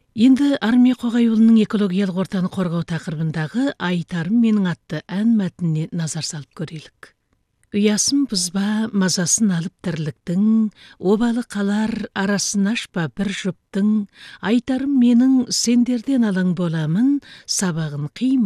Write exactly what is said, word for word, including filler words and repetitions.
Енді Армия Қоғайұлының экологиялық ортаны қорғау тақырыбындағы «Айтарым менің» атты ән мәтініне назар салып көрелік. Ұясын бұзба, мазасын алып тірліктің, обалы қалар арасын ашпа бір жұптың, айтарым менің сендерден алаң боламын, сабағын қима